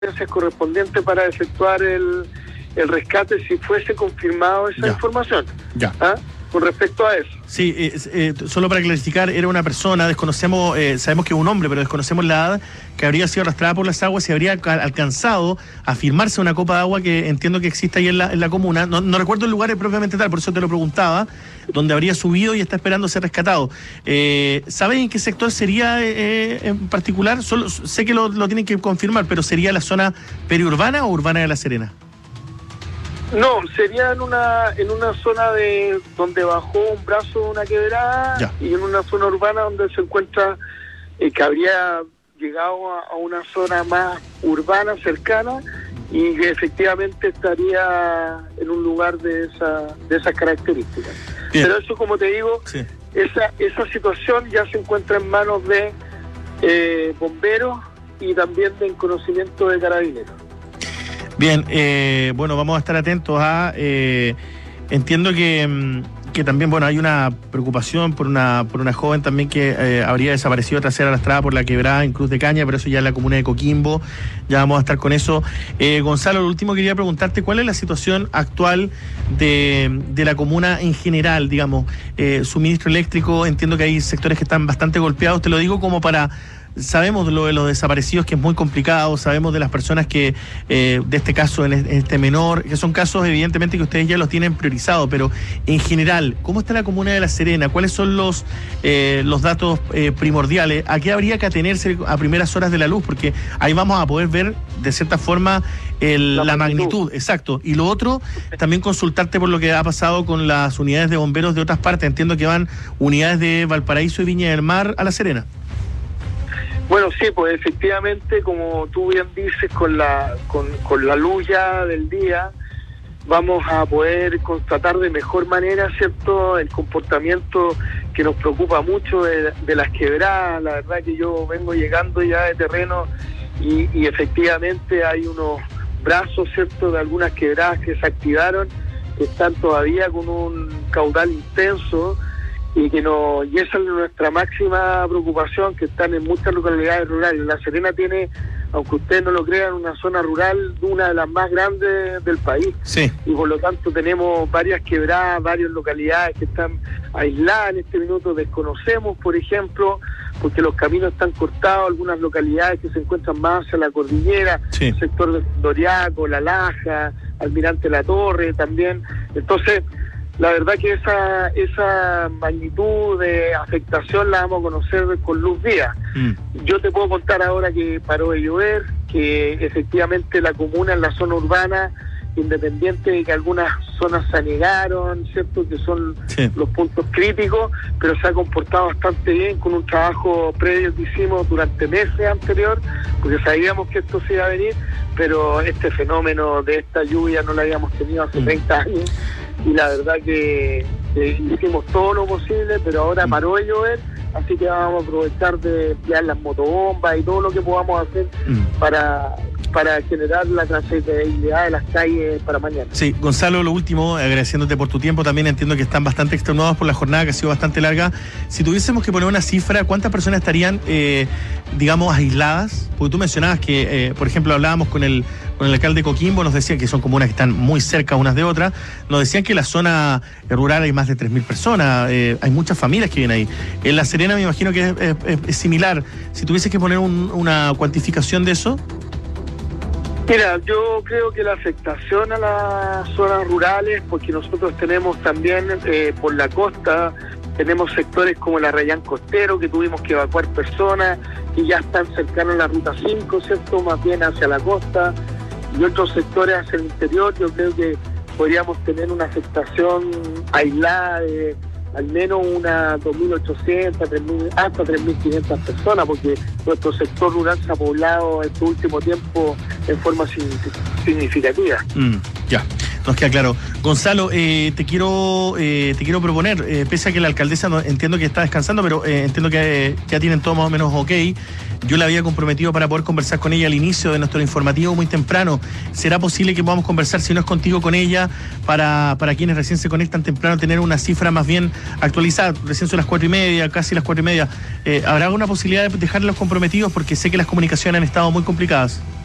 correspondiente para efectuar el rescate si fuese confirmado esa información. Con respecto a eso. Sí, solo para clarificar, era una persona, desconocemos, sabemos que es un hombre, pero desconocemos la edad, que habría sido arrastrada por las aguas y habría alcanzado a firmarse una copa de agua que entiendo que existe ahí en la comuna. No recuerdo el lugar propiamente tal, por eso te lo preguntaba, donde habría subido y está esperando ser rescatado. ¿Sabes en qué sector sería en particular? Solo sé que lo tienen que confirmar, pero ¿sería la zona periurbana o urbana de La Serena? No, sería en una zona donde bajó un brazo de una quebrada y en una zona urbana donde se encuentra, que habría llegado a una zona más urbana, cercana, y que efectivamente estaría en un lugar de esas características. Bien. Pero eso, como te digo, esa situación ya se encuentra en manos de bomberos y también en conocimiento de carabineros. Bien, bueno, vamos a estar atentos a... entiendo que también, bueno, hay una preocupación por una joven también que habría desaparecido tras ser arrastrada por la quebrada en Cruz de Caña, pero eso ya en la comuna de Coquimbo, ya vamos a estar con eso. Gonzalo, lo último quería preguntarte, ¿cuál es la situación actual de la comuna en general, digamos? Suministro eléctrico, entiendo que hay sectores que están bastante golpeados, te lo digo como para... Sabemos de lo de los desaparecidos, que es muy complicado, sabemos de las personas que, de este caso, en este menor, que son casos evidentemente que ustedes ya los tienen priorizados, pero en general, ¿cómo está la comuna de La Serena? ¿Cuáles son los datos primordiales? ¿A qué habría que atenerse a primeras horas de la luz? Porque ahí vamos a poder ver, de cierta forma, la magnitud, exacto. Y lo otro, también consultarte por lo que ha pasado con las unidades de bomberos de otras partes. Entiendo que van unidades de Valparaíso y Viña del Mar a La Serena. Bueno, sí, pues efectivamente, como tú bien dices, con la luz ya del día, vamos a poder constatar de mejor manera, ¿cierto?, el comportamiento que nos preocupa mucho de las quebradas. La verdad que yo vengo llegando ya de terreno y efectivamente hay unos brazos, ¿cierto?, de algunas quebradas que se activaron, que están todavía con un caudal intenso, y esa es nuestra máxima preocupación, que están en muchas localidades rurales. La Serena tiene, aunque ustedes no lo crean, una zona rural, una de las más grandes del país. Sí. Y por lo tanto tenemos varias quebradas, varias localidades que están aisladas en este minuto. Desconocemos, por ejemplo, porque los caminos están cortados, algunas localidades que se encuentran más hacia la cordillera, el sector de Doriaco, La Laja, Almirante La Torre también. Entonces, la verdad que esa magnitud de afectación la vamos a conocer con luz día. Yo te puedo contar ahora que paró de llover, que efectivamente la comuna en la zona urbana, independiente de que algunas zonas se anegaron, ¿cierto?, que son los puntos críticos, pero se ha comportado bastante bien con un trabajo previo que hicimos durante meses anterior, porque sabíamos que esto se iba a venir, pero este fenómeno de esta lluvia no lo habíamos tenido hace 30 años. Y la verdad que hicimos todo lo posible, pero ahora paró de llover, así que vamos a aprovechar de emplear las motobombas y todo lo que podamos hacer para generar la transitabilidad de las calles para mañana. Sí, Gonzalo, lo último, agradeciéndote por tu tiempo, también entiendo que están bastante extenuados por la jornada, que ha sido bastante larga. Si tuviésemos que poner una cifra, ¿cuántas personas estarían, digamos, aisladas? Porque tú mencionabas que, por ejemplo, hablábamos con el alcalde de Coquimbo, nos decían que son comunas que están muy cerca unas de otras, nos decían que en la zona rural hay más de 3.000 personas, hay muchas familias que viven ahí. En La Serena me imagino que es similar. Si tuvieses que poner una cuantificación de eso... Mira, yo creo que la afectación a las zonas rurales, porque nosotros tenemos también por la costa, tenemos sectores como el Arrayán Costero, que tuvimos que evacuar personas y ya están cercanos a la Ruta 5, ¿cierto?, más bien hacia la costa, y otros sectores hacia el interior. Yo creo que podríamos tener una afectación aislada de al menos unas 2.800, 3.000, hasta 3.500 personas, porque nuestro sector rural se ha poblado en este último tiempo en forma significativa. Ya, nos queda claro. Gonzalo, te quiero proponer, pese a que la alcaldesa entiendo que está descansando, pero entiendo que ya tienen todo más o menos ok. Yo la había comprometido para poder conversar con ella al inicio de nuestro informativo muy temprano. ¿Será posible que podamos conversar, si no es contigo, con ella, para quienes recién se conectan temprano, tener una cifra más bien actualizada? Recién son las 4:30, casi las 4:30. ¿Habrá alguna posibilidad de dejarlos comprometidos? Porque sé que las comunicaciones han estado muy complicadas.